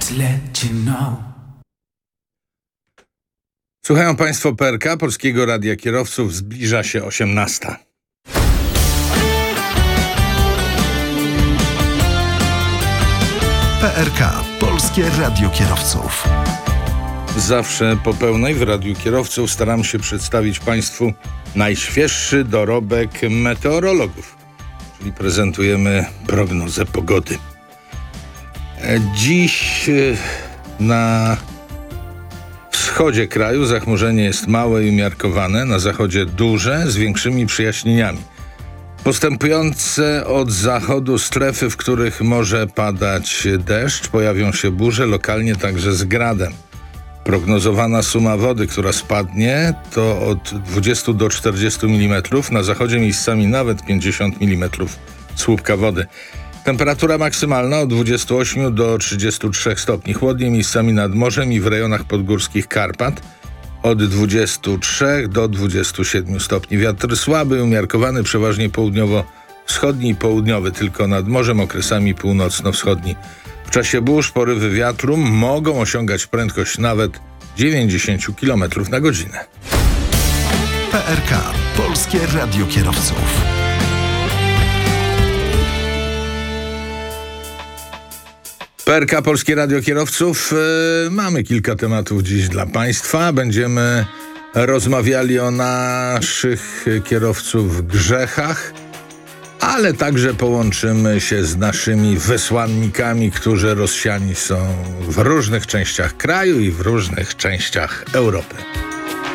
let you know. Słuchają Państwo PRK, Polskiego Radia Kierowców. Zbliża się 18. PRK, Polskie Radio Kierowców. Zawsze po pełnej w Radiu Kierowców staram się przedstawić Państwu najświeższy dorobek meteorologów, czyli prezentujemy prognozę pogody. Dziś na wschodzie kraju zachmurzenie jest małe i umiarkowane, na zachodzie duże, z większymi przejaśnieniami. Postępujące od zachodu strefy, w których może padać deszcz, pojawią się burze, lokalnie także z gradem. Prognozowana suma wody, która spadnie, to od 20 do 40 mm, na zachodzie miejscami nawet 50 mm słupka wody. Temperatura maksymalna od 28 do 33 stopni. Chłodniej miejscami nad morzem i w rejonach podgórskich Karpat od 23 do 27 stopni. Wiatr słaby, umiarkowany, przeważnie południowo-wschodni i południowy, tylko nad morzem okresami północno-wschodni. W czasie burz porywy wiatru mogą osiągać prędkość nawet 90 km na godzinę. PRK, Polskie Radio Kierowców. PRK, Polskie Radio Kierowców. Mamy kilka tematów dziś dla Państwa. Będziemy rozmawiali o naszych kierowców grzechach, ale także połączymy się z naszymi wysłannikami, którzy rozsiani są w różnych częściach kraju i w różnych częściach Europy.